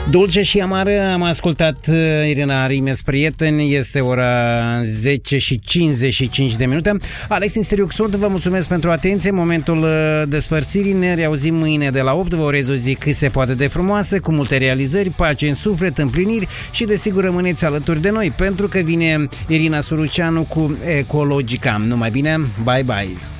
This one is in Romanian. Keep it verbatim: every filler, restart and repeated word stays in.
Dulce și amară, am ascultat Irina Rimes, prieteni, este ora zece și cincizeci și cinci de minute. Alex Insteriuc sunt, vă mulțumesc pentru atenție, momentul despărțirii, ne reauzim mâine de la opt, vă urez o zi cât se poate de frumoasă, cu multe realizări, pace în suflet, împliniri și desigur rămâneți alături de noi, pentru că vine Irina Suruceanu cu Ecologica. Numai bine, bye bye!